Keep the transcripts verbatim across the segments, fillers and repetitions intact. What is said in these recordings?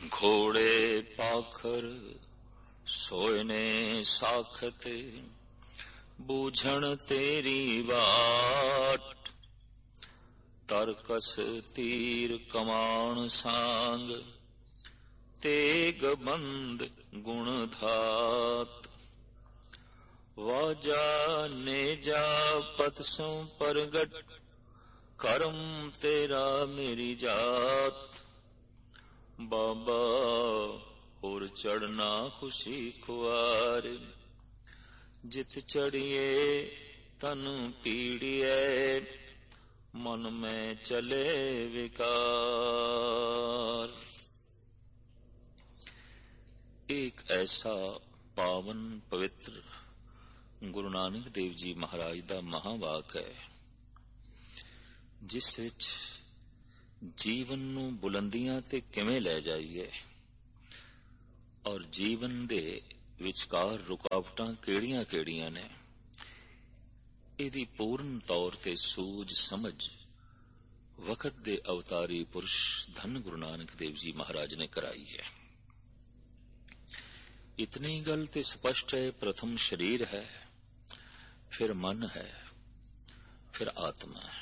घोड़े पाखर सोयने साखत, बूझण तेरी बाट। तरकस तीर कमान सांग, तेग बंद गुण धात। वाजा नेजा पतसों परगट, करम तेरा मेरी जात। बाबा और चढ़ना खुशी खुआर, जित चढ़िए तन पीड़िए। मन में चले विकार। एक ऐसा पावन पवित्र गुरु नानक देव जी महाराज दा महावाक है, जिस विच जीवन नूं बुलंदियां ते किवें लै जाइए और जीवन दे विचकार रुकावटां किहड़ियां-किहड़ियां ने, इहदी पूर्ण तौर ते सूझ समझ वक्त दे अवतारी पुरुष धन गुरु नानक देव जी महाराज ने कराई है। इतनी गल ते स्पष्ट है, प्रथम शरीर है, फिर मन है, फिर आत्मा है।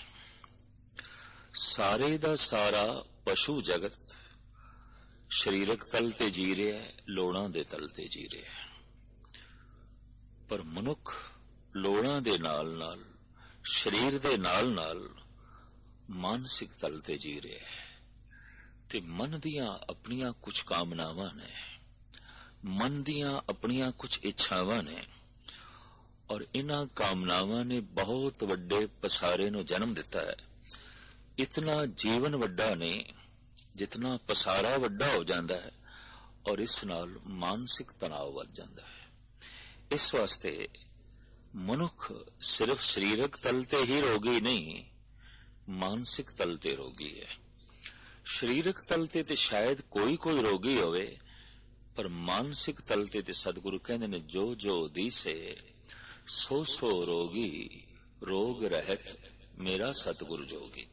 सारे दा सारा पशु जगत शरीरक तल ते जी रहा है, लोड़ां दे तल ते जी रहा है। पर मनुख लोड़ां दे नाल नाल, शरीर दे नाल नाल मानसिक तल ते जी रहा है। ते मन दियां अपनियां कुछ कामनावां ने, मन दियां अपनियां कुछ इच्छावां ने, और इन्हां कामनावां ने बहुत वड्डे पसारे नूं जन्म दिता है। इतना जीवन वड्डा नहीं जितना पसारा वड्डा हो जाता है, और इस नाल मानसिक तनाव वध जाता है। इस वास्ते मनुख सिर्फ शरीरक तल ते ही रोगी नहीं, मानसिक तल ते रोगी है। शरीरक तल ते ते शायद कोई कोई रोगी होवे, पर मानसिक तल ते ते सतगुरु कहंदे ने, जो जो दिसे सो सो रोगी, रोग रहत मेरा सतगुरु जोगी।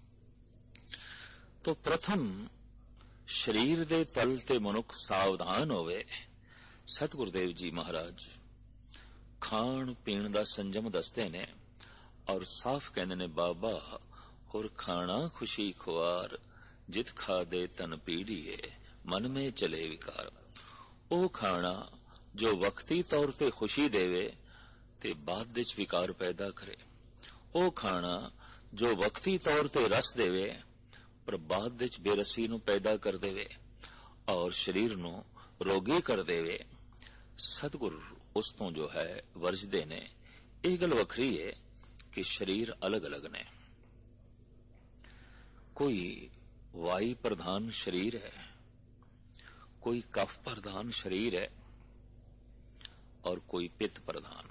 तो प्रथम शरीर दे तल ते मनुख सावधान होवे। सतगुरुदेव जी महाराज खाण पीण दा संजम दसते ने, और साफ कहंदे ने, बाबा और खाना खुशी खुआर, जित खादे तन पीड़िए, मन में चले विकार। ओ खाना जो वक्ती तौर ते खुशी देवे ते बाद विच विकार पैदा करे। ओ खाना जो वक्ती तौर ते रस देवे पर बाद विच बेरसी नूं पैदा कर देवे और शरीर नूं रोगी कर देवे। सतगुरु उस तों जो है वरजदे ने। इह गल वखरी है कि शरीर अलग अलग ने। कोई वायु प्रधान शरीर है, कोई कफ प्रधान शरीर है, और कोई पित्त प्रधान।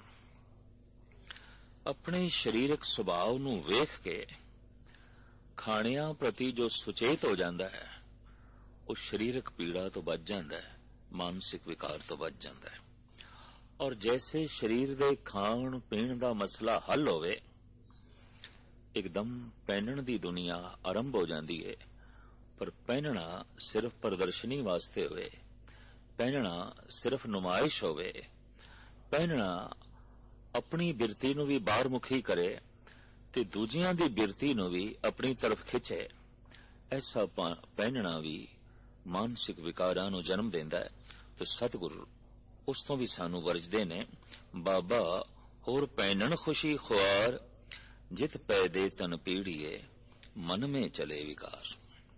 अपने शरीरक सुभाव नूं वेख के खाणियां प्रति जो सुचेत हो जाता है, वो शरीरक पीड़ा तो बच जाता है, मानसिक विकार तो बच जाता है। और जैसे शरीर दे खाण पीण दा मसला हल होवे, एकदम पहनण दी दुनिया आरंभ हो जाती है। पर पहनना सिर्फ प्रदर्शनी वास्ते होवे, पहनना सिर्फ नुमाइश होवे, पहनना अपनी बिरती नूं भी बाहर मुखी करे ते दूजियां दी बिरती नूं भी अपनी तरफ खिंचे, ऐसा पहनना भी मानसिक विकारां नूं जन्म देंदा है। तो सतगुरु उस तों भी सानू वरजदे ने, बाबा होर पहनण खुशी खुआर, जित पैदे तन पीड़िए, मन में चले विकार।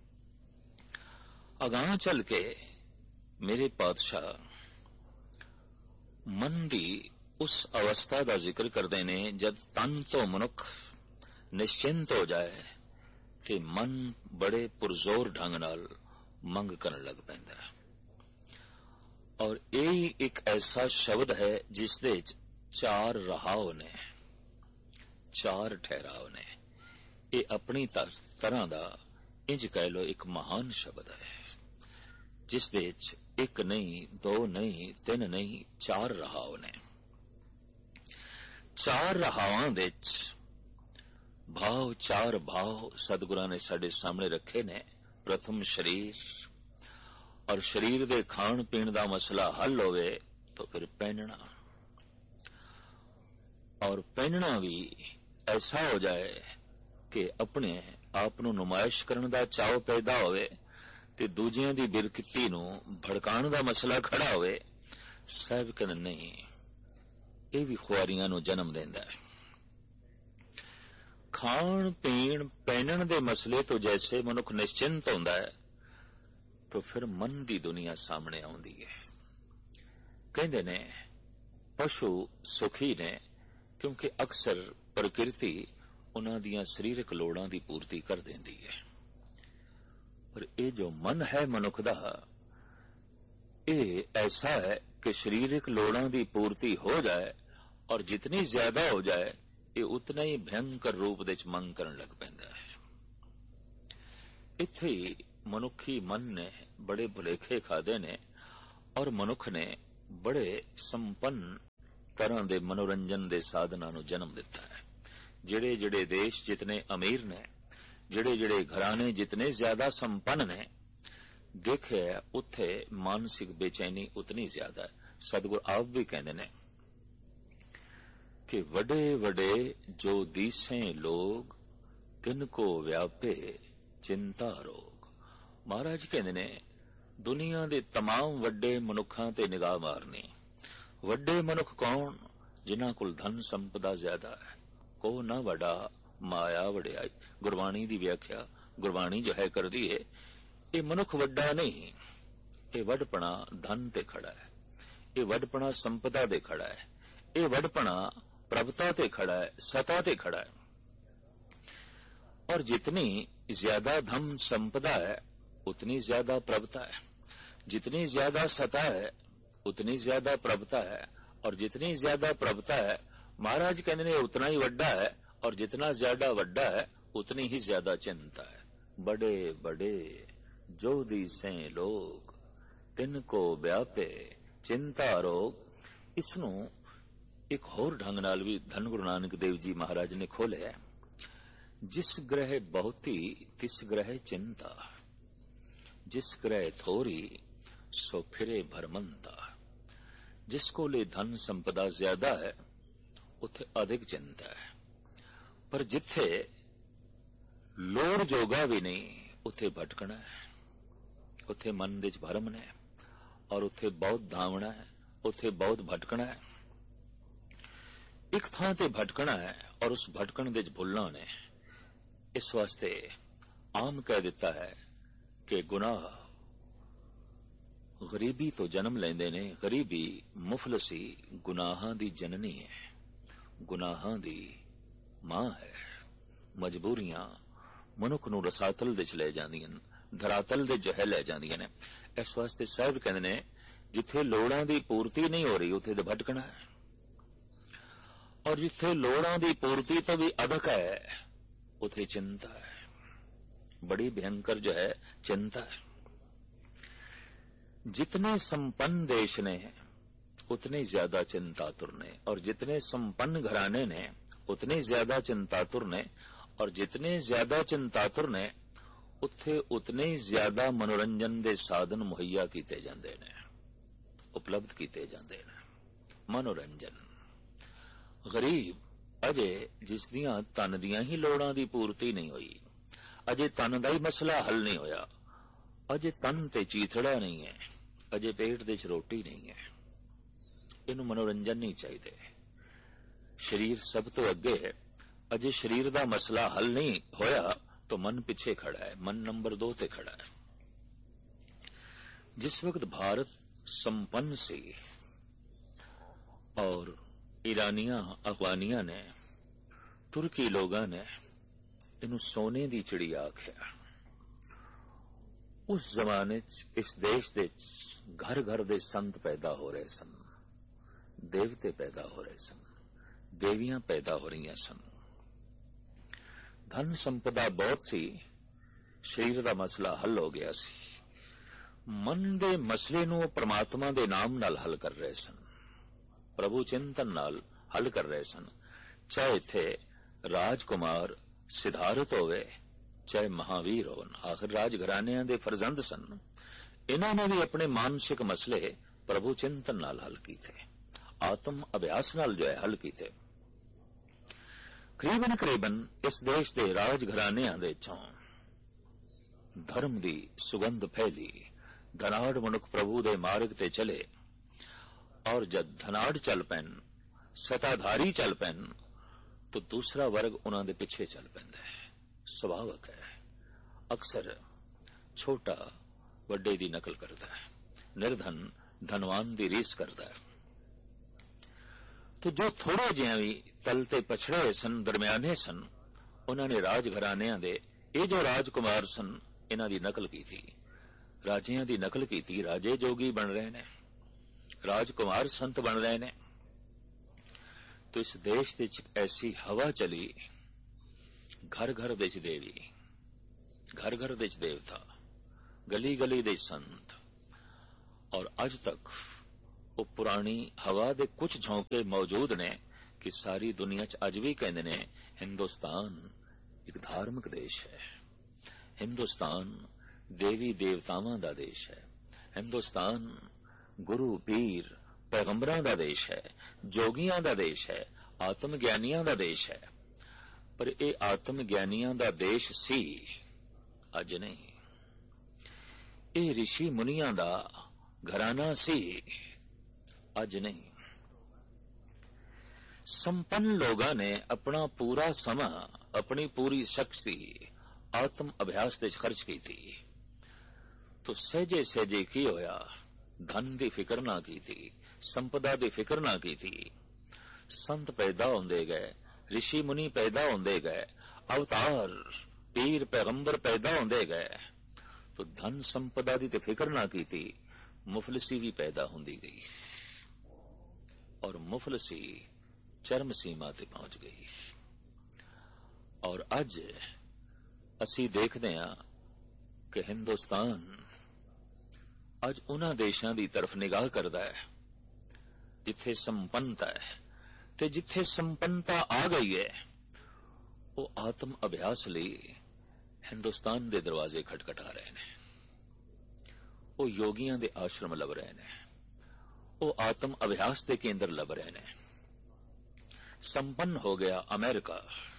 अगां चल के मेरे पातशाह मन दी उस अवस्था का जिक्र करते ने, जद तन तो मनुख निश्चिंत हो जाए ते मन बड़े पुरजोर ढंग नाल मंग करन लग पैंदा है। और यही एक ऐसा शब्द है जिस दे चार रहाव ने, चार ठहराव ने। ये अपनी तरह दा इंज कह लो एक महान शब्द है, जिस दे एक नहीं, दो नहीं, तीन नहीं, चार रहाव ने। चार रहावां दे भाव, चार भाव सतगुरां ने साडे सामने रखे ने। प्रथम शरीर, और शरीर दे खाण पीण दा मसला हल होवे तो फिर पहनना, और पहनना भी ऐसा हो जाए कि अपने आप नूं नुमाइश करन दा चाव पैदा होवे ते दूजियां दी बिरकती नूं भड़काण दा मसला खड़ा होवे। साहब कहंदे नहीं, ਇਹ ਵੀ ਖੁਆਰੀਆਂ ਨੂੰ ਜਨਮ ਦਿੰਦਾ ਹੈ। ਖਾਣ ਪੀਣ ਪਹਿਨਣ ਦੇ ਮਸਲੇ ਤੋਂ ਜੈਸੇ ਮਨੁੱਖ ਨਿਸ਼ਚਿੰਤ ਹੁੰਦਾ ਹੈ ਤਾਂ ਫਿਰ ਮਨ ਦੀ ਦੁਨੀਆ ਸਾਹਮਣੇ ਆਉਂਦੀ ਹੈ। ਕਹਿੰਦੇ ਨੇ ਪਸ਼ੂ ਸੁਖੀ ਨੇ ਕਿਉਂਕਿ ਅਕਸਰ ਪ੍ਰਕਿਰਤੀ ਉਹਨਾਂ ਦੀਆਂ ਸਰੀਰਕ ਲੋੜਾਂ ਦੀ ਪੂਰਤੀ ਕਰ ਦਿੰਦੀ ਹੈ, ਪਰ ਇਹ ਜੋ ਮਨ ਹੈ ਮਨੁੱਖ ਦਾ, ਇਹ ਐਸਾ ਹੈ कि शारीरिक लोड़ां दी पूर्ति हो जाए और जितनी ज्यादा हो जाए ये उतना ही भयंकर रूप दे च मंग करन लग पैंदा है। इत्थे मनुखी मन ने बड़े भुलेखे खादे ने और मनुख ने बड़े संपन्न तरह दे मनोरंजन दे साधनां नूं जन्म दिता है। जिहड़े जिहड़े देश जितने अमीर ने, जिहड़े जिहड़े घराने जितने ज्यादा संपन्न ने, देखे उत्थे मानसिक बेचैनी उतनी ज्यादा है। सतगुरु आप भी कहते ने कि वडे वडे जो दीसे लोग तिनको व्यापे चिंता रोग। महाराज कहते ने दुनिया दे तमाम वड्डे मनुखां ते निगाह मारनी। वड्डे मनुख कौन? जिन्हां कोल धन संपदा ज्यादा है। को ना वड़ा माया वड़ियाई। गुरबाणी दी व्याख्या गुरबाणी जो है कर दी है, ये मनुख वड्डा नहीं, ये वडपना धन ते खड़ा है, ये वडपना संपदा ते खड़ा है, ये वडपना प्रभुता ते खड़ा है, सता ते खड़ा है। और जितनी ज्यादा धन संपदा है उतनी ज्यादा प्रभुता है, जितनी ज्यादा सता है उतनी ज्यादा प्रभुता है, और जितनी ज्यादा प्रभुता है महाराज कहते ने उतना ही वड्डा है, और जितना ज्यादा वड्डा है उतनी ही ज्यादा चिंता है। बड़े बड़े जो दीसे लोग तिनको व्यापे चिंता रोग। इसनू एक होर ढंग नाल भी धन गुरु नानक देव जी महाराज ने खोलिया, जिस ग्रह बहुती तिस ग्रह चिंता, जिस ग्रह थोरी सो फिरे भरमंता। जिसको ले धन संपदा ज्यादा है उथे अधिक चिंता है, पर जिथे लोड़ जोगा भी नहीं उथे भटकना है, उथे मन दे च भरम ने, और उथे बहुत धावना है, उथे बहुत भटकना है। एक थां ते भटकना है और उस भटकन दे च भुलना ने। इस वास्ते आम कह दिता है कि गुनाह गरीबी तो जन्म लेंदे ने। गरीबी मुफलसी गुनाहां दी जननी है, गुनाहां दी मां है। मजबूरियां मनुख नूं रसातल दे च ले जांदियां, धरातल दे जह लै जांदियां ने। इस वास्ते साहब कहंदे ने जिथे लोड़ां दी पूर्ति नहीं हो रही उथे तो भटकना है, और जिथे लोड़ां दी पूर्ति तो भी अधिक है उथे चिंता है। बड़ी भयंकर जो है चिंता है। जितने संपन्न देश ने उतने ज्यादा चिंतातुर ने, और जितने संपन्न घराने ने उतने ज्यादा चिंतातुर ने, और जितने ज्यादा चिंतातुर ने उत्थे उतने ज्यादा मनोरंजन दे साधन मुहैया कीते जांदे ने, उपलब्ध कीते जांदे ने। मनोरंजन गरीब अजे जिस दियां तन दियां ही लोड़ां दी पूर्ति नहीं हुई, अजे तन दा ही मसला हल नहीं होया, अजे तन ते चीथड़ा नहीं है, अजे पेट दे च रोटी नहीं है, इनू मनोरंजन नहीं चाहिए। शरीर सब तो अगे है, अजे शरीर दा मसला हल नहीं होया तो मन पिछे खड़ा है, मन नंबर दो ते खड़ा है। जिस वक्त भारत संपन्न सी और ईरानिया अफगानिया ने तुर्की लोगां ने इनू सोने दी चिड़ी आख्या। उस जमाने च इस देश दे घर घर दे संत पैदा हो रहे सन, देवते पैदा हो रहे सन, देवियां पैदा हो रही सन, धन संपदा बहुत सी, शरीर दा मसला हल हो गया सी। मन दे मसले नू परमात्मा दे नाम नाल हल कर रहे सन, प्रभु चिंतन नाल हल कर रहे सन। चाहे इत्थे राजकुमार सिद्धार्थ होवे, चाहे महावीर होवन, आखिर राज घरानियां दे फरजंद सन। इन्हां ने भी अपने मानसिक मसले प्रभु चिंतन नाल हल कीते, आत्म अभ्यास नाल जो है हल कीते। करीबन करीबन इस देश के राज घरानियां दे चों धर्म की सुगंध फैली, धनाड़ मनुख प्रभु दे मार्ग ते चले, और जब धनाड़ चल पैन, सताधारी चल पैन, तो दूसरा वर्ग उन्हां दे पिछे चल पैंदा है। सुभावक है, अक्सर छोटा वड्डे दी नकल करता है, निर्धन धनवान दी रीस करता है। तो जो थोड़े जिहा भी तलते पछड़े सन, दरम्याने सन, उन्होंने राज घरानियां दे ये जो राजकुमार सन इन्हां दी नकल की थी, राजियां दी नकल की थी। राजे जोगी बन रहे ने, राजकुमार संत बन रहे ने। तो इस देश दे ऐसी हवा चली, घर घर दे देवी, घर घर दे देवता, गली गली दे संत, और अज तक वो पुरानी हवा दे कुछ झोंके मौजूद ने कि सारी दुनिया च अज भी कहंदे ने हिंदुस्तान एक धार्मिक देश है, हिंदुस्तान देवी देवतावां दा देश है, हिंदुस्तान गुरु पीर पैगंबरां दा देश है, जोगियां दा देश है, आत्म ज्ञानियां दा देश है। पर ये आत्म ज्ञानियां दा देश सी, अज नहीं। ये ऋषि मुनियां दा घराना सी, अज नहीं। संपन्न लोगों ने अपना पूरा समा, अपनी पूरी शक्ति आत्म अभ्यास ते खर्च की थी। तो सहजे सहजे की होया, धन की फिक्र ना की थी, संपदा की फिक्र ना की थी। संत पैदा होंदे गए, ऋषि मुनि पैदा होंदे गए, अवतार पीर पैगंबर पैदा होंदे गए। तो धन संपदा की तो फिक्र ना की थी, मुफलसी भी पैदा होंदी गई, और मुफलसी चरम सीमा ते पहुंच गई। और अज असी देखते हैं कि हिंदुस्तान अज उन्हां देशां दी तरफ निगाह करदा है जिथे संपन्नता है, ते जिथे संपन्नता आ गई है वो आत्म अभ्यास लई हिंदुस्तान दे दरवाजे खटखटा रहे ने, वो योगियां दे आश्रम लभ रहे ने, वो आत्म अभ्यास दे केंद्र लभ रहे ने। संपन्न हो गया अमेरिका,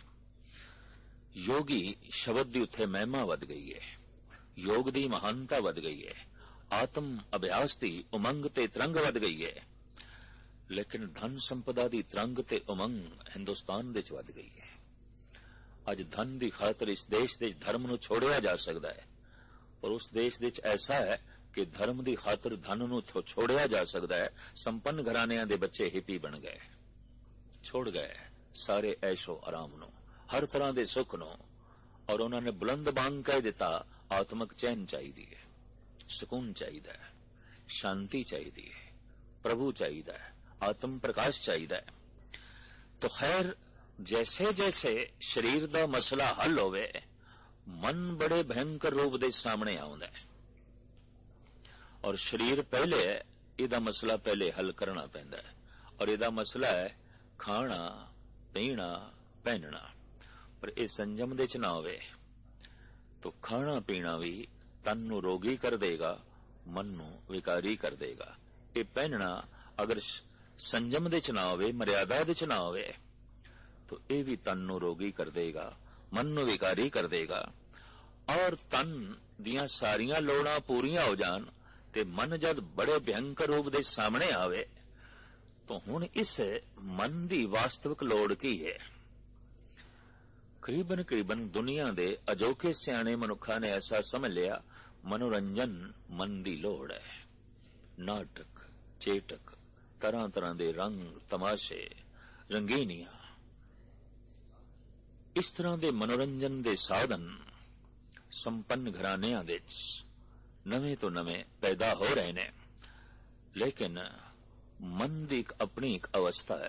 योगी शब्द दी उत्थे महिमा वध गई है, योग दी महानता वध गई है, आत्म अभ्यास दी उमंग ते तरंग वध गई है। लेकिन धन संपदा दी तरंग ते उमंग हिंदुस्तान दे च वध गई है। अज धन दी खातर इस देश दे धर्म नूं छोड़िया जा सकदा है, पर उस देश दे च ऐसा है कि धर्म दी खातर धन नूं छोड़िया जा सकदा है। संपन्न घरानियां दे बच्चे हिपी बन गए, छोड़ गए सारे ऐशो आराम नूं, हर तरह दे सुख नूं, और उन्होंने बुलंद बांग कह दिता आत्मक चैन चाहिए, सुकून चाहिए, शांति चाहिए, प्रभु चाहिए, आत्म प्रकाश चाहिए। तो खैर जैसे जैसे शरीर दा मसला हल होवे, मन बड़े भयंकर रूप दे सामने आउंदा है, और शरीर पहले है, इहदा मसला पहले हल करना पैंदा है। और इहदा मसला है खाना पीना पहनना। पर इह संजम दे च ना होवे तो खाना पीना भी तन नूं रोगी कर देगा, मन नूं विकारी कर देगा। ये पहनना अगर संजम दे च ना होवे, मर्यादा दे च ना होवे, तो ये भी तन नूं रोगी कर देगा, मन नूं विकारी कर देगा। और तन दियां सारियां लोड़ां पूरियां हो जान ते मन जद बड़े भयंकर रूप दे सामने आवे, तो हुण इस मन दी वास्तविक लोड़ की है। करीबन करीबन दुनिया दे अजोके सियाणे मनुखा ने ऐसा समझ लिया मनोरंजन मन दी लोड़ है। नाटक चेटक, तरह तरह दे रंग तमाशे, रंगीनियां, इस तरह दे मनोरंजन दे साधन संपन्न घरानियां दे नवें तो नवें पैदा हो रहे ने। लेकिन मन दी एक अपनी एक अवस्था है,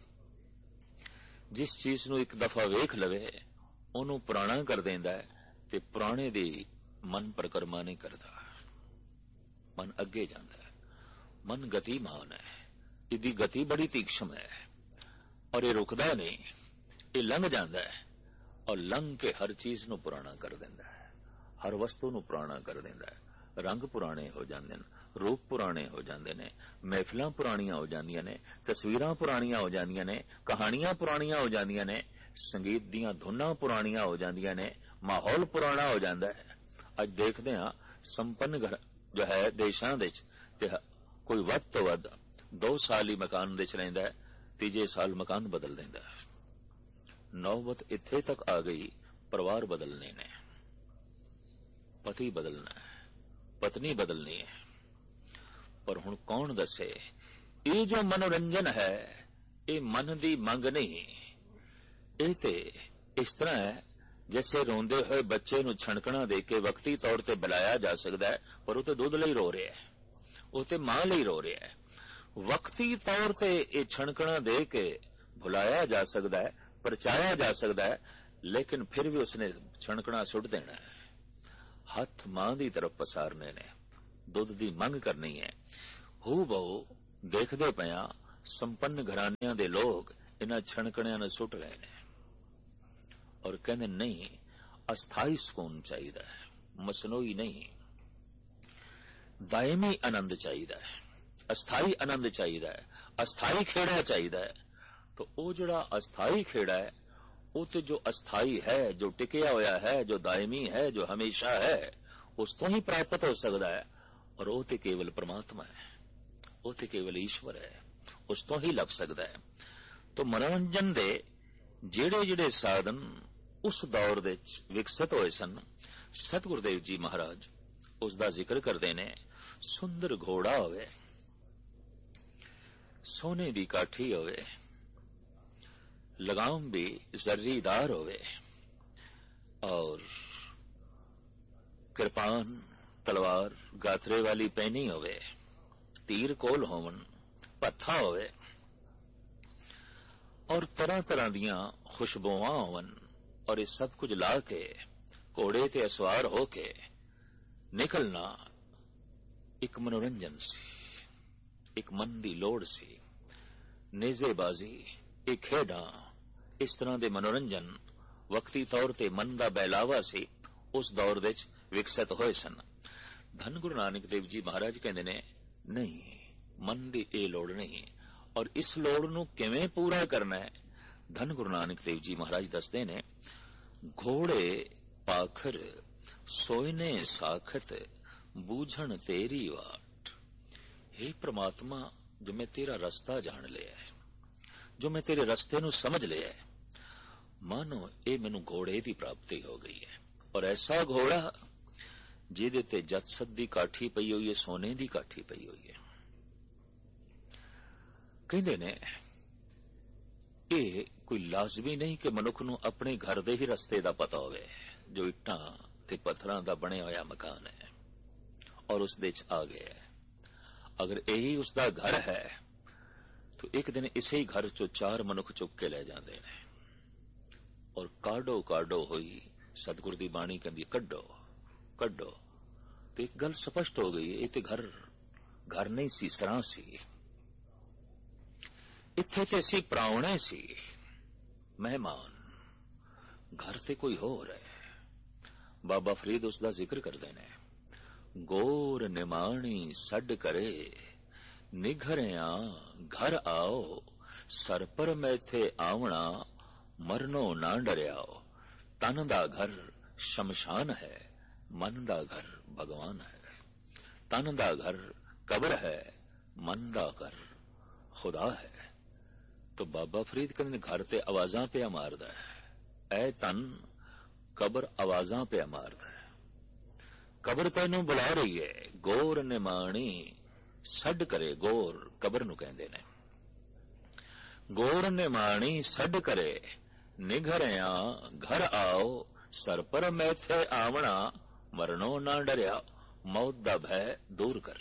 जिस चीज नूं एक दफा वेख लवे ओनू पुराना कर देंदा है, ते पुराने दी मन परिक्रमा नहीं करता, मन अगे जाता है। मन गतिमान है, इदी गति बड़ी तीक्ष्ण है, और ये रुकदा नहीं, ये लंघ जाता है, और लंघ के हर चीज नूं पुराना कर देंदा है, हर वस्तु नूं पुराना कर देंदा है, रंग पुराने हो जाते हैं, रूप पुराने हो जाते ने, महफिलां पुरानियां हो जांदियां ने, तस्वीरां पुरानियां हो जांदियां ने, कहानियां पुरानियां हो जांदियां ने, संगीत दीयां धुनां पुरानियां हो जांदियां ने, माहौल पुराना हो जाता है। अज देखते हाँ संपन्न घर जो है देशां दे कोई वध तो वध दो साल ही मकान दे रहिंदा है, तीजे साल मकान बदल देंदा है। नौबत इत्थे तक आ गई, परिवार बदलने ने, पति बदलना है, पत्नी बदलनी है। पर हुण कौन दसे ये जो मनोरंजन है ये मन दी मंग नहीं, ये ते इस तरह है जैसे रोंदे हुए बच्चे नूं छणकणा दे के वक्ती तौर ते बुलाया जा सकता है, पर वो तो दुध लई रो रहा है, वो तो मां लई रो रहा है। वक्ती तौर ते ये छणकणा दे के भुलाया जा सकता है, परचाया जा सकता है, लेकिन फिर भी उसने छणकणा सुट देना है। हथ मां दी तरफ पसारने ने, दुध दी मंग करनी है। हू बहु देखदे पिया संपन्न घरानियां दे लोग इन्हां छणकणियां नूं सुट रहे ने और कहंदे नहीं अस्थाई सुकून चाहिए, मसनूई नहीं, दायमी आनंद चाहिए, अस्थाई आनंद चाहिए, अस्थाई खेड़ा चाहिए। तो वो जिहड़ा अस्थाई खेड़ा है वो तो जो अस्थाई है, जो टिकिया होया है, जो दायमी है, जो हमेशा है, उस तो ही प्राप्त हो सकता है। और वो तो केवल परमात्मा है, वो तो केवल ईश्वर है, उस तो ही लभ सकता है। तो मनोरंजन दे जेड़े जेड़े साधन उस दौर दे विकसित होए सन, सतगुरुदेव जी महाराज उसका जिक्र करते ने। सुंदर घोड़ा होवे, सोने दी काठी होवे, लगाम भी जर्रीदार होवे, और कृपान तलवार गाथरे वाली पहनी होवे, तीर कोल होवन, पत्था होवे, और तरह तरह दियां खुशबुआं होवन, और ये सब कुछ ला के घोड़े ते असवार होके निकलना एक मनोरंजन सी, एक मन दी लोड़ सी, नेजेबाजी, एक खेडा, इस तरह दे मनोरंजन वक्ती तौर ते मन दा बहलावा सी उस दौर दे विकसित होए सन। धन गुरु नानक देव जी महाराज कहंदे ने नहीं, मन दी ए लोड़ नहीं, और इस लोड़ नूं किवें पूरा करना है। धन गुरु नानक देव जी महाराज दसदे ने, घोड़े पाखर सोयने साखत बूझण तेरी वाट। हे परमात्मा, जो मैं तेरा रास्ता जान लिया है, जो मैं तेरे रास्ते नूं समझ लिया है, मानो ये मैनू घोड़े की प्राप्ति हो गई है। और ऐसा घोड़ा जिहदे ते जतसत दी काठी पई हुई है, सोने की काठी पई हुई है। कहंदे ने ये कोई लाजमी नहीं कि मनुख नूं अपने घर दे ही रस्ते दा पता होवे, जो इट्टां ते पत्थरां दा बने होया मकान है और उस दे च आ गया है। अगर यही उसका घर है तो एक दिन इसे ही घर चो चार मनुख चुक के ले जाते हैं, और काडो काडो हुई सतगुर दी बाणी कहंदी कड्डो कड्डो। तो एक गल स्पष्ट हो गई, ये तो घर घर नहीं सी, सरां सी, इत्थे ते सी प्राहुणे सी, मेहमान, घर ते कोई होर है। बाबा फरीद उसका जिक्र करते ने, गोर निमाणी सड करे निघरिया घर आओ, सर पर मैथे आवना मरनो ना डरियाओ। तन दा घर शमशान है, मन दा घर भगवान है। तन दा घर कब्र है, मन दा घर खुदा है। तो बाबा फरीद कहते घर ते आवाजां पे मारदा है, ऐ तन कब्र आवाजां पे मारदा है। कब्र तैनू बुला रही है, गोर निमाणी सड करे, गोर कब्र नू कहंदे ने, गोर निमाणी सड करे निघरिया घर आओ, सर पर मैथे आवना मरनो ना डरिया। मौत दा भय दूर कर,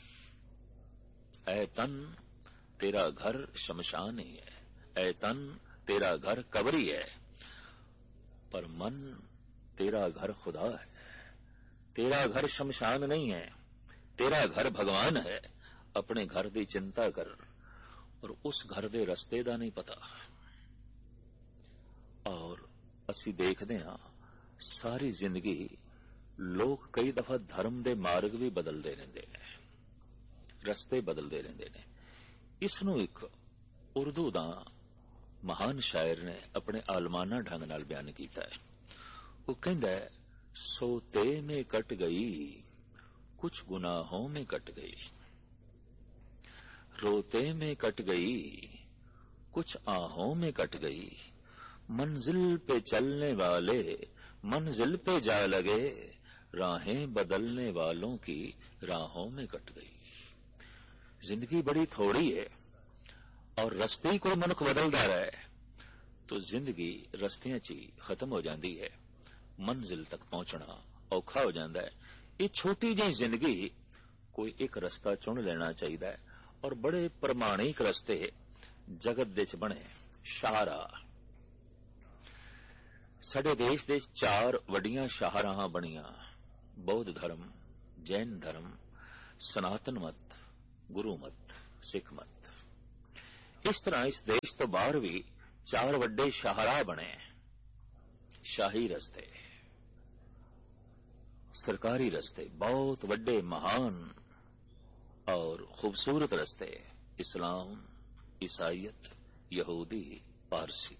ऐ तन तेरा घर शमशान ही है, ऐ तन तेरा घर कब्र ही है, पर मन तेरा घर खुदा है। तेरा घर शमशान नहीं है, तेरा घर भगवान है। अपने घर की चिंता कर, और उस घर के रस्ते का नहीं पता। और असी देखते हाँ सारी जिंदगी लोग कई दफा धर्म के मार्ग भी बदलते रहते हैं, रस्ते बदलते रहते हैं। इसनूं एक उर्दू का महान शायर ने अपने आलमाना ढंग नाल बयान किया है। वो कहता है, सोते में कट गई कुछ गुनाहों में कट गई, रोते में कट गई कुछ आहों में कट गई, मंजिल पे चलने वाले मंजिल पे जा लगे, राहें बदलने वालों की राहों में कट गई। जिंदगी बड़ी थोड़ी है और रस्ते ही कोई मनुख बदलता रहे तो जिंदगी रस्तियां च ही खत्म हो जाती है, मंजिल तक पहुंचना औखा हो जाता है। ये छोटी जी जिंदगी कोई एक रस्ता चुन लेना चाहिए और बड़े प्रमाणिक रस्ते जगत दे च बने। शाहरा साडे देश दे चार वड्डियां शाहरां बणियां, बौद्ध धर्म, जैन धर्म, सनातन मत, गुरु मत, सिख मत। इस तरह इस देश तो बाहर भी चार वड्डे शाहराह बने, शाही रस्ते, सरकारी रस्ते, बहुत वड्डे महान और खूबसूरत रस्ते, इस्लाम, ईसाईयत, यहूदी, पारसी।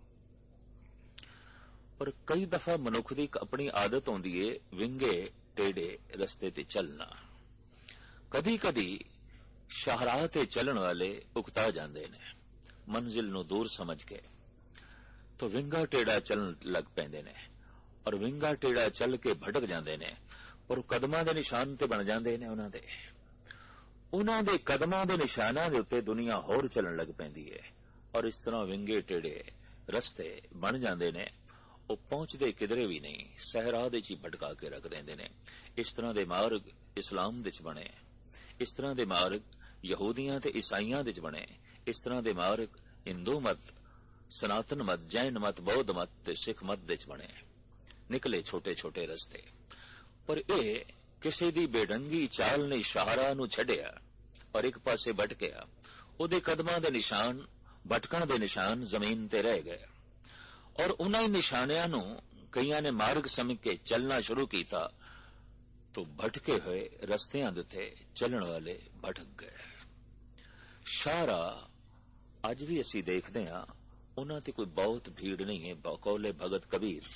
पर कई दफा मनुख की अपनी आदत होंदी है विंगे टेढ़े रस्ते ते चलना। कदी कदी शाहराह ते चलन वाले उकता जाते ने, मंजिल नूं दूर समझ के तो विंगा टेढ़ा चलन लग पैंदे ने और विंगा टेढ़ा चल के भटक जाते ने, पर कदमां दे निशान ते बन जाते ने उन्हां दे। उन्हां दे कदमां दे निशानां दे उत्ते दुनिया होर चलन लग पैंदी है और इस तरह विंगे टेढ़े रस्ते बन जाते ने। वो पहुंचते किधरे भी नहीं, सहरा दे च भटका के रख देंदे ने। इस तरह दे मार्ग इस्लाम दे च बने, इस तरह दे मार्ग यहूदियां ते ईसाइयां दे च बने, इस तरह दे मार्ग हिंदू मत, सनातन मत, जैन मत, बौद्ध मत ते सिख मत दे च बने। निकले छोटे छोटे रस्ते, पर यह किसी दी बेढंगी चाल ने शाहराह नूं छड्डिया और एक पासे भटकिया। उहदे कदमां दे निशान, भटकण दे निशान जमीन ते रह गए और उन्हां निशानियां नूं कईयां ने मार्ग समझ के चलना शुरू किया तो भटके हुए रस्तियां दे उत्ते चलण वाले भटक गए। शाहराह अज भी असीं देखदे हां, उन्हां ते कोई बहुत भीड़ नहीं है। बकौले भगत कबीर,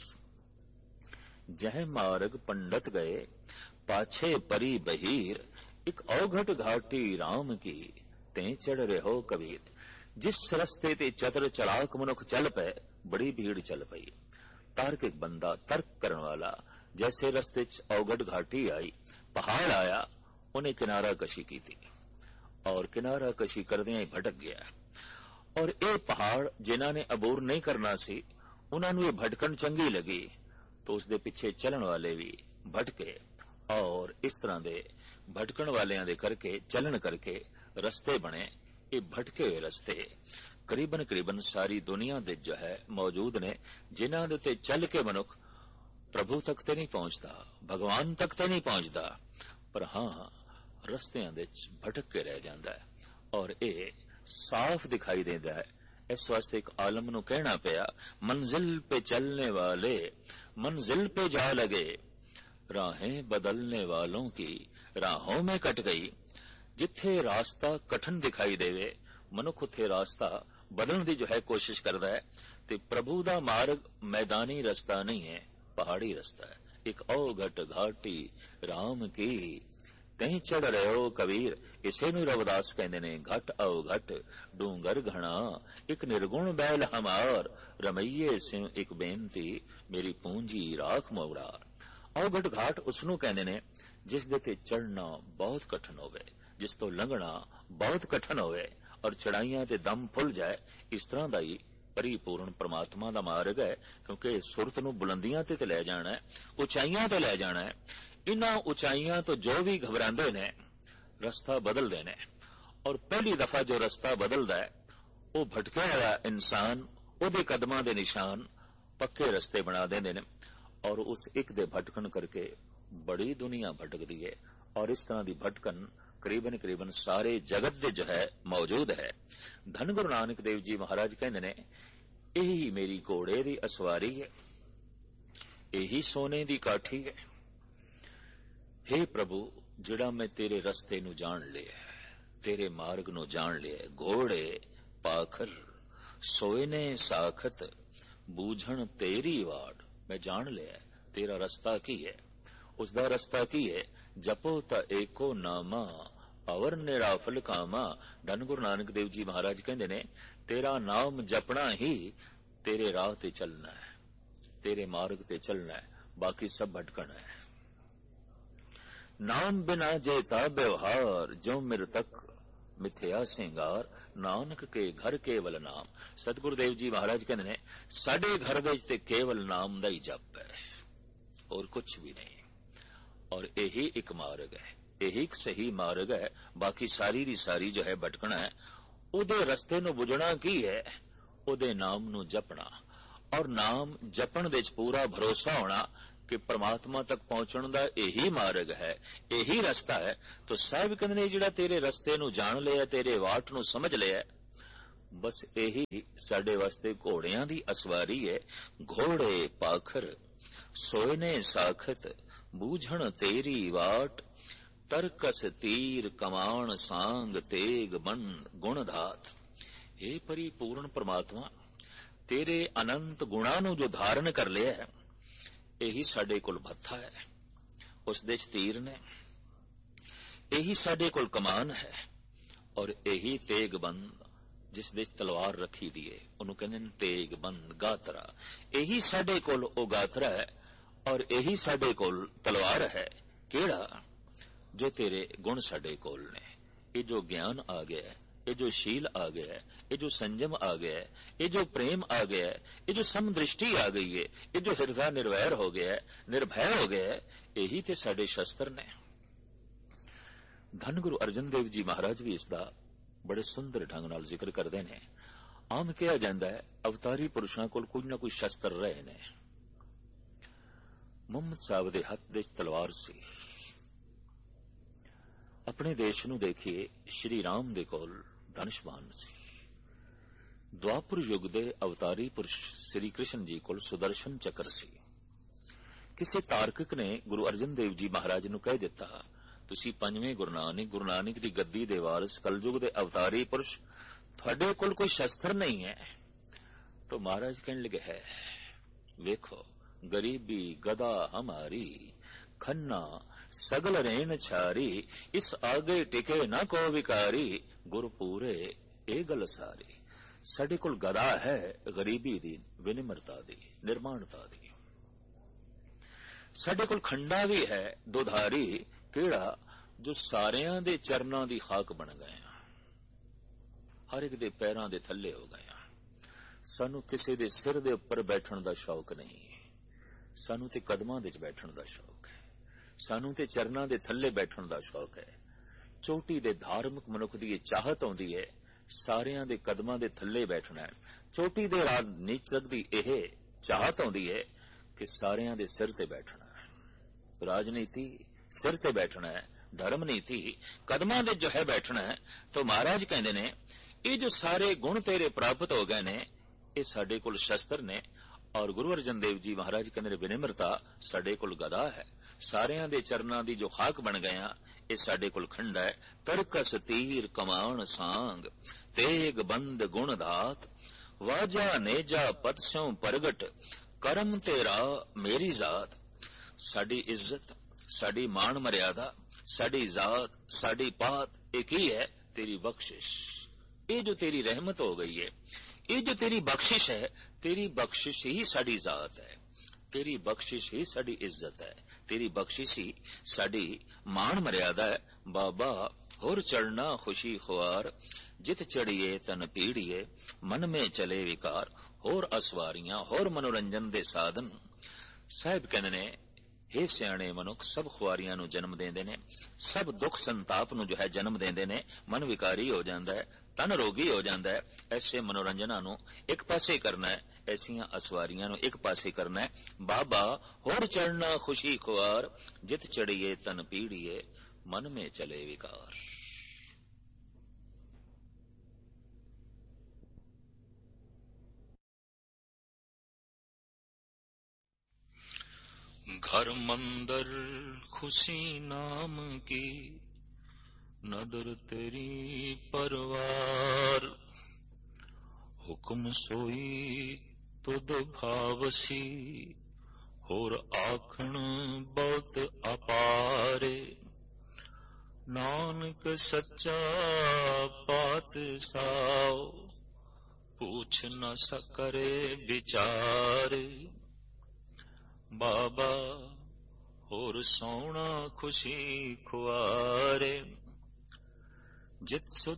जह मार्ग पंडित गए पाछे परी बहीर, एक औघट घाटी राम की ते चढ़ रहो कबीर। जिस रस्ते ते चतुर चलाक मनुख चल पे बड़ी भीड़ चल पई। तार्किक बंदा, तर्क करन वाला, जैसे रस्ते च औघट घाटी आई, पहाड़ आया, उन्हें किनारा कशी की थी और किनारा कशी करदियां ही भटक गया। और ये पहाड़ जिन्हां ने अबूर नहीं करना सी, उन्हां नूं ये भटकन चंगी लगी तो उसदे पिछे चलन वाले भी भटके और इस तरह दे भटकण वालियां दे करके चलन करके रस्ते बने। ये भटके हुए रस्ते करीबन करीबन सारी दुनिया दे जो है मौजूद ने, जिन्हां दे उत्ते चल के मनुख प्रभु तक ते नहीं पहुंचता, भगवान तक ते नहीं पहुंचता, पर हां रस्तियां दे भटक के रह जांदा है और ये साफ दिखाई देता है। इस वास्ते एक आलम नूं कहना पिया, मंजिल पे चलने वाले मंजिल पे जा लगे, राहें बदलने वालों की राहों में कट गई। जिथे रास्ता कठिन दिखाई देवे मनुख उत्थे रास्ता बदलने की जो है कोशिश करता है। ते प्रभु दा मार्ग मैदानी रास्ता नहीं है, पहाड़ी रास्ता है। एक औघट घाटी राम की ते चढ़ रहे हो कबीर, इसे नूं रविदास कहंदे ने। घट औघट डूंगर घना, एक निर्गुण बैल हमार, रमैये सिंह एक बेनती, मेरी पूंजी राख मोगरार। औघट घाट उसनूं कहंदे ने जिस दे ते चढ़ना बहुत कठिन होवे, जिस तो लंघना बहुत कठिन होवे और चढ़ाइयां ते दम फुल जाए। इस तरह का ही परिपूर्ण परमात्मा दा मार्ग है, क्योंकि सुरत नूं बुलंदियां ते ले जाना है, उचाइयां ते ले जाना है। इन्हां उचाइयां तो जो भी घबरांदे ने रास्ता बदलदे ने और पहली दफा जो रास्ता बदलदा है वो भटका हुआ इंसान, उहदे कदमां दे निशान पक्के रस्ते बना देंदे ने और उस एक दे भटकन करके बड़ी दुनिया भटकदी है। और इस तरह की भटकन करीबन करीबन सारे जगत दे जो है मौजूद है। धन गुरु नानक देव जी महाराज कहंदे ने, यही मेरी घोड़े दी असवारी है, यही सोने दी काठी है, हे प्रभु, जिहड़ा मैं तेरे रस्ते नूं जाण लिया, तेरे मार्ग नूं जाण लिया, घोड़े पाखर सोए ने साखत बूझण तेरी वाड़, मैं जान लिया तेरा रस्ता की है, उसदा रस्ता की है। जपो ता एको नामा अवर निराफल कामा। धन गुरु नानक देव जी महाराज कहंदे ने, तेरा नाम जपना ही तेरे राह ते चलना है, तेरे मार्ग ते चलना है, बाकी सब भटकना है। नाम बिना जेता व्यवहार, जो मेरे तक मिथ्या सिंगार, नानक के घर केवल नाम। सतगुरु देव जी महाराज कहते ने, साडे घर दे ते केवल नाम दा ही जप है, और कुछ भी नहीं। और यही एक मार्ग है, यही एक सही मार्ग है। बाकी सारी दी सारी जो है भटकना है। उदे रस्ते नूं बुझना की है, उदे नाम नूं जपना, और नाम जपण दे च पूरा भरोसा होना कि परमात्मा तक पहुंचण दा यही मार्ग है, यही रस्ता है। तो साहिब कहंदे ने, जिहड़ा तेरे रस्ते नूं जाण लिया, तेरे वाट नूं समझ लिया, बस यही साडे वास्ते घोड़ियां दी असवारी है। घोड़े पाखर सोए ने साखत बूझण तेरी वाट, तरकस तीर कमान सांग तेग बन गुण धात। हे परिपूर्ण परमात्मा, तेरे अनंत गुणां नूं जो धारण कर लिया है, यही साडे कोल भत्था है, उस दे च तीर ने, यही साडे कोल कमान है, और यही तेग बंद जिस दे च तलवार रखी दी है, उन्होंने कहते हैं तेग बंद गातरा। यही साडे कोल ओ गातरा है, और यही साडे कोल तलवार है। केड़ा? जो तेरे गुण साडे कोल ने। ये जो ज्ञान आ गया है, ये जो शील आ गया है, ये जो संयम आ गया है, ये जो प्रेम आ गया है, ये जो समदृष्टि आ गई है, ये जो हृदय निर्वैर हो गया है, निर्भय हो गया है, यही ते साडे शस्त्र ने। धन गुरु अर्जन देव जी महाराज भी इसका बड़े सुंदर ढंग नाल जिक्र करते हैं। आम कहा जाता है, अवतारी पुरुषों कोल कुछ ना कुछ शस्त्र रहे ने। मुहम्मद साहब दे हथ दे तलवार सी। अपने देश नूं देखिए, श्री राम दे कोल धनुष्बाण सी। द्वापर युग दे अवतारी पुरुष श्री कृष्ण जी कोल सुदर्शन चक्र सी। किसी तार्किक ने गुरु अर्जन देव जी महाराज नूं कह दिता, तुसी पंजवें गुरु नानक गुरु नानक दी गद्दी दे वारिस कलयुग दे अवतारी पुरुष, तुहाडे कोल कोई शस्त्र नहीं है। तो महाराज कहने लगे, है वेखो, गरीबी गदा हमारी, खन्ना सगल रेण छारी, इस आगे टिके न को विकारी, गुरु पूरे ए गल सारी। साडे कोल गदा है गरीबी दी, विनिम्रता दी, निर्माणता दी। साडे कोल खंडा भी है दुधारी, केड़ा? जो सारियां दे चरनां दी खाक बन गए, हर एक दे पैरां दे थल्ले हो गए। सानू किसी दे सिर दे उपर बैठण दा शौक नहीं, सानू ते कदमां दे च बैठण दा शौक है, सानू ते चरनां दे थल्ले बैठण दा शौक है। चोटी दे धार्मिक मनुख दी चाहत आउंदी है, सारियां दे कदमां दे थल्ले बैठना है। चोटी दे राजनीतिक दी यह चाहत आउंदी है कि सारियां दे सिर ते बैठना है। राजनीति सिर ते बैठना है, धर्म नीति कदमां दे जो है बैठना है। तो महाराज कहंदे ने, ये जो सारे गुण तेरे प्राप्त हो गए ने, ये साडे कोल शस्त्र ने। और गुरु अर्जन देव जी महाराज कहंदे ने, विनिम्रता साडे कोल गदा है, सारियां दे चरनां दी जो खाक बन गया, ये साडे कोल खंडा है। तरकस तीर कमान सांग तेग बंद गुण धात, वाजा नेजा पद स्यों प्रगट, करम तेरा मेरी जात। साडी इज्जत, साडी मान मर्यादा, साडी जात, साडी पात एक ही है, तेरी बख्शिश। ये जो तेरी रहमत हो गई है, ये जो तेरी बख्शिश है, तेरी बख्शिश ही साडी जात है, तेरी बख्शिश ही साडी इज्जत है, तेरी बख्शिश ही साडी मान मर्यादा है। बाबा होर चढ़ना खुशी खुआर, जित चढ़िए तन पीड़िए, मन में चले विकार, होर असवारियां होर मनोरंजन दे साधन। साहिब कहंदे ने, हे सियाणे मनुख, सब खुआरियां नूं जन्म देंदे ने, सब दुख संताप नूं जो है जन्म देंदे ने। मन विकारी हो जांदा है, तन रोगी हो जांदा है। ऐसे मनोरंजनां नूं एक पासे करना है, ऐसियां असवारियां नूं एक पासे करना है। बाबा होर चढ़ना खुशी खुआर, जित चढ़िए तन पीड़िए, मन में चले विकार। घर मंदर खुशी नाम की, नदर तेरी परवार। हुक्म सोई तुद भावसी, होर आखण बहुत अपारे। नानक सच्चा पातशाह, पूछ न सकरे विचारे। बाबा होर सोना खुशी खुआरे, जित